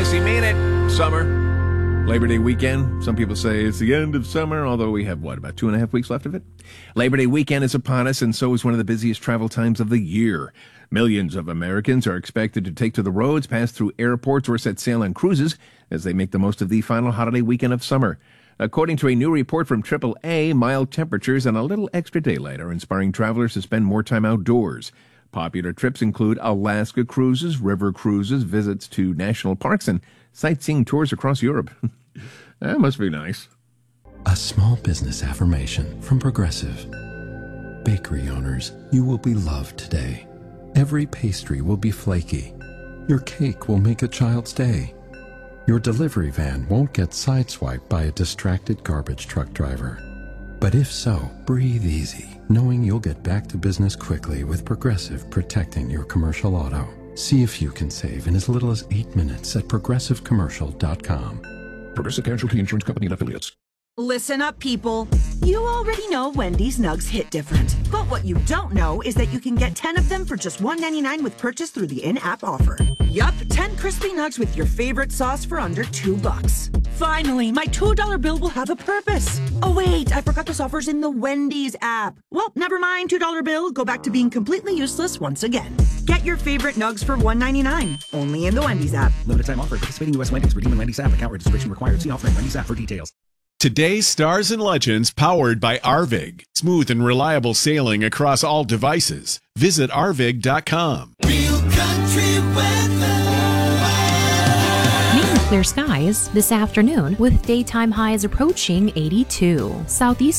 Yes, he made it. Summer. Labor Day weekend. Some people say it's the end of summer, although we have, about 2.5 weeks left of it? Labor Day weekend is upon us, and so is one of the busiest travel times of the year. Millions of Americans are expected to take to the roads, pass through airports, or set sail on cruises as they make the most of the final holiday weekend of summer. According to a new report from AAA, mild temperatures and a little extra daylight are inspiring travelers to spend more time outdoors. Popular trips include Alaska cruises, river cruises, visits to national parks, and sightseeing tours across Europe. That must be nice. A small business affirmation from Progressive. Bakery owners, you will be loved today. Every pastry will be flaky. Your cake will make a child's day. Your delivery van won't get sideswiped by a distracted garbage truck driver. But if so, breathe easy, knowing you'll get back to business quickly with Progressive protecting your commercial auto. See if you can save in as little as 8 minutes at progressivecommercial.com. Progressive Casualty Insurance Company and Affiliates. Listen up, people. You already know Wendy's Nugs hit different. But what you don't know is that you can get 10 of them for just $1.99 with purchase through the in-app offer. Yup, 10 crispy nugs with your favorite sauce for under $2. Finally, my $2 bill will have a purpose. Oh wait, I forgot this offer's in the Wendy's app. Well, never mind, $2 bill. Go back to being completely useless once again. Get your favorite nugs for $1.99. Only in the Wendy's app. Limited time offer. Participating U.S. Wendy's. Redeem in Wendy's app. Account registration required. See offer in Wendy's app for details. Today's Stars and Legends powered by Arvig. Smooth and reliable sailing across all devices. Visit arvig.com. Real country weather. Mainly clear skies this afternoon with daytime highs approaching 82. Southeast